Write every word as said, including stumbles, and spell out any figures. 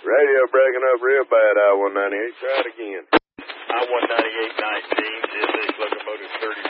Radio breaking up real bad, I one ninety-eight. Try it again. I one ninety-eight nineteen, C S X locomotive thirty